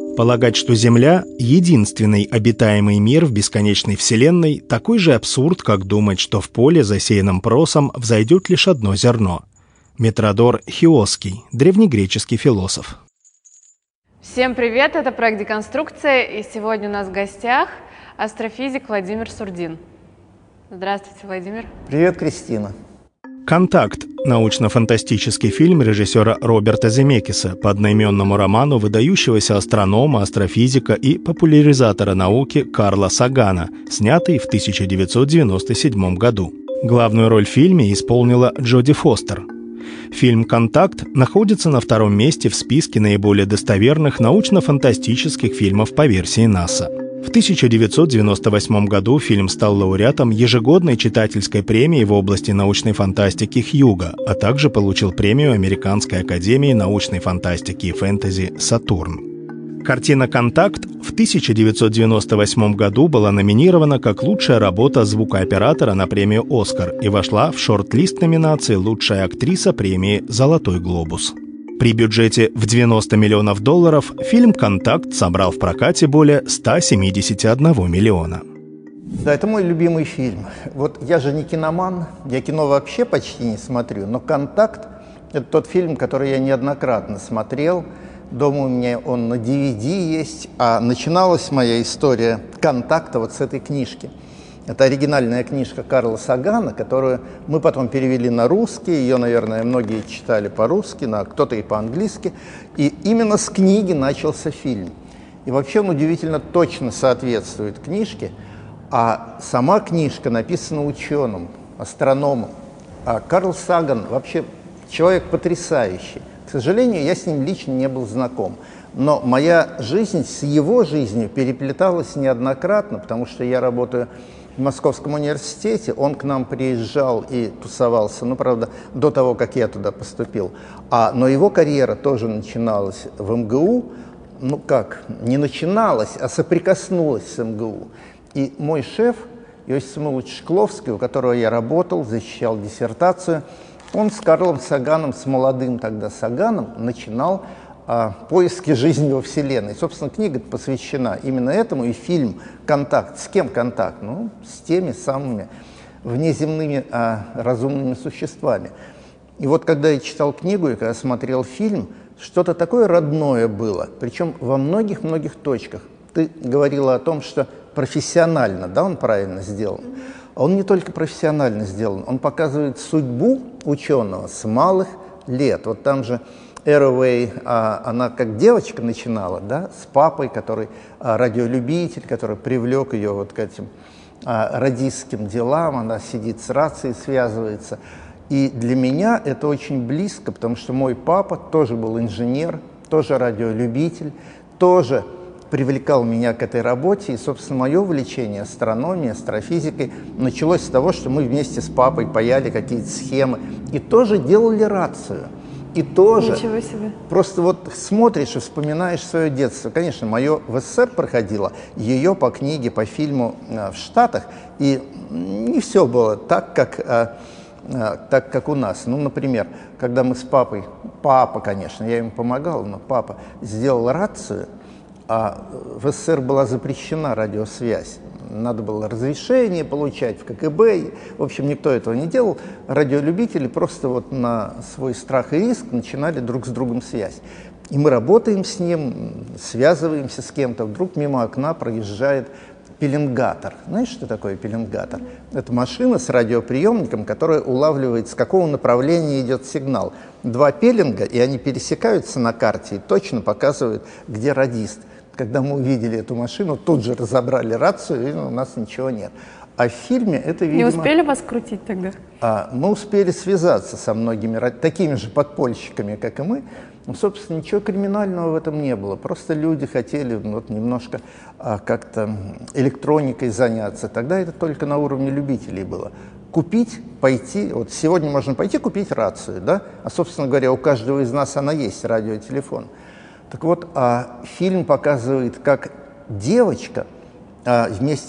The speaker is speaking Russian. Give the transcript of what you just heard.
Полагать, что Земля — единственный обитаемый мир в бесконечной Вселенной, такой же абсурд, как думать, что в поле, засеянном просом, взойдет лишь одно зерно. Метродор Хиосский, древнегреческий философ. Всем привет, это проект «Деконструкция», и сегодня у нас в гостях астрофизик Владимир Сурдин. Здравствуйте, Владимир. Привет, Кристина. «Контакт» — научно-фантастический фильм режиссера Роберта Земекиса по одноименному роману выдающегося астронома, астрофизика и популяризатора науки Карла Сагана, снятый в 1997 году. Главную роль в фильме исполнила Джоди Фостер. Фильм «Контакт» находится на втором месте в списке наиболее достоверных научно-фантастических фильмов по версии НАСА. В 1998 году фильм стал лауреатом ежегодной читательской премии в области научной фантастики «Хьюго», а также получил премию Американской академии научной фантастики и фэнтези «Сатурн». Картина «Контакт» в 1998 году была номинирована как лучшая работа звукооператора на премию «Оскар» и вошла в шорт-лист номинации «Лучшая актриса» премии «Золотой глобус». При бюджете в $90 миллионов фильм «Контакт» собрал в прокате более 171 миллиона. Да, это мой любимый фильм. Вот я же не киноман, я кино вообще почти не смотрю, но «Контакт» — это тот фильм, который я неоднократно смотрел. Дома у меня он на DVD есть, а начиналась моя история «Контакта» вот с этой книжки. Это оригинальная книжка Карла Сагана, которую мы потом перевели на русский. Ее, наверное, многие читали по-русски, а кто-то и по-английски. И именно с книги начался фильм. И вообще он удивительно точно соответствует книжке. А сама книжка написана ученым, астрономом. А Карл Саган вообще человек потрясающий. К сожалению, я с ним лично не был знаком. Но моя жизнь с его жизнью переплеталась неоднократно, потому что я работаю в Московском университете, он к нам приезжал и тусовался, ну, правда, до того, как я туда поступил. Но его карьера тоже начиналась в МГУ, ну как, не начиналась, а соприкоснулась с МГУ. И мой шеф, Иосиф Самуилович Шкловский, у которого я работал, защищал диссертацию, он с Карлом Саганом, с молодым тогда Саганом, начинал поиски жизни во Вселенной. Собственно, книга посвящена именно этому, и фильм «Контакт». С кем контакт? Ну, с теми самыми внеземными разумными существами. И вот когда я читал книгу и когда смотрел фильм, что-то такое родное было, причем во многих-многих точках. Ты говорила о том, что профессионально, да, он правильно сделан. А он не только профессионально сделан, он показывает судьбу ученого с малых лет. Вот там же Эровей, она как девочка начинала, да, с папой, который радиолюбитель, который привлек ее вот к этим радистским делам, она сидит с рацией, связывается. И для меня это очень близко, потому что мой папа тоже был инженер, тоже радиолюбитель, тоже привлекал меня к этой работе. И, собственно, мое увлечение астрономией, астрофизикой началось с того, что мы вместе с папой паяли какие-то схемы и тоже делали рацию. И тоже просто вот смотришь и вспоминаешь свое детство. Конечно, мое в СССР проходило, ее по книге, по фильму в Штатах, и не все было так, как у нас. Ну, например, когда мы с папа, конечно, я ему помогал, но папа сделал рацию, а в СССР была запрещена радиосвязь. Надо было разрешение получать в КГБ. В общем, никто этого не делал. Радиолюбители просто вот на свой страх и риск начинали друг с другом связь. И мы работаем с ним, связываемся с кем-то. Вдруг мимо окна проезжает пеленгатор. Знаешь, что такое пеленгатор? Это машина с радиоприемником, которая улавливает, с какого направления идет сигнал. Два пеленга, и они пересекаются на карте и точно показывают, где радист. Когда мы увидели эту машину, тут же разобрали рацию, и у нас ничего нет. А в фильме это, видимо... Не успели вас крутить тогда? Мы успели связаться со многими такими же подпольщиками, как и мы. Но, собственно, ничего криминального в этом не было. Просто люди хотели вот немножко как-то электроникой заняться. Тогда это только на уровне любителей было. Купить, пойти, вот сегодня можно пойти купить рацию, да? А, собственно говоря, у каждого из нас она есть, радиотелефон. Так вот, фильм показывает, как девочка вместе